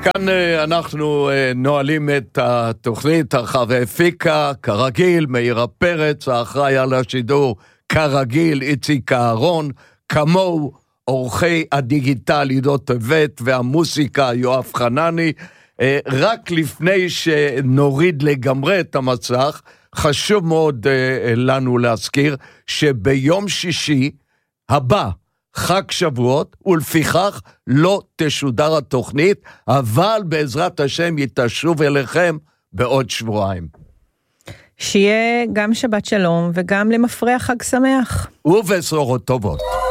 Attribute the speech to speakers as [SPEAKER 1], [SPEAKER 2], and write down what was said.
[SPEAKER 1] כאן אנחנו נועלים את התוכנית. ערכה והפיקה כרגיל מאירה פרץ, האחראי על השידור כרגיל איציק אהרון, כמוהו עורכי הדיגיטל עידו טבת והמוסיקה יואב חנני. רק לפני שנוריד לגמרי את המסך, חשוב מאוד לנו להזכיר שביום שישי הבא חג שבועות, ולפיכך לא תשודר התוכנית, אבל בעזרת השם היא תשוב אליכם בעוד שבועיים.
[SPEAKER 2] שיהיה גם שבת שלום וגם למפרע חג שמח.
[SPEAKER 1] ובשורות טובות.